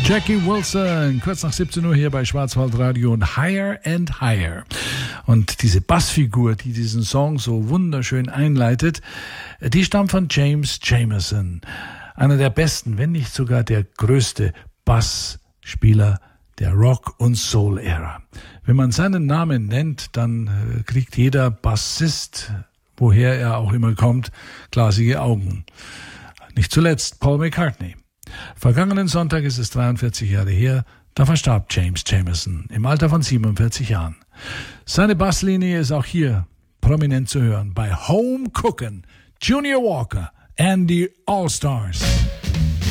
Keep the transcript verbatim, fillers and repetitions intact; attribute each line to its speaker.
Speaker 1: Jackie Wilson, kurz nach siebzehn Uhr hier bei Schwarzwaldradio und Higher and Higher. Und diese Bassfigur, die diesen Song so wunderschön einleitet, die stammt von James Jamerson. Einer der besten, wenn nicht sogar der größte Bassspieler der Rock- und Soul-Ära. Wenn man seinen Namen nennt, dann kriegt jeder Bassist, woher er auch immer kommt, glasige Augen. Nicht zuletzt Paul McCartney. Vergangenen Sonntag ist es dreiundvierzig Jahre her, da verstarb James Jamerson im Alter von siebenundvierzig Jahren. Seine Basslinie ist auch hier prominent zu hören bei Home Cookin', Junior Walker and the All-Stars.